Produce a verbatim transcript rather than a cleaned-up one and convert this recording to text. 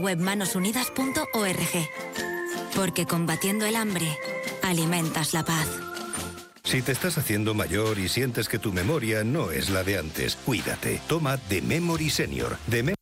web manos unidas punto org. Porque combatiendo el hambre, alimentas la paz. Si te estás haciendo mayor y sientes que tu memoria no es la de antes, cuídate. Toma The Memory Senior. The Mem-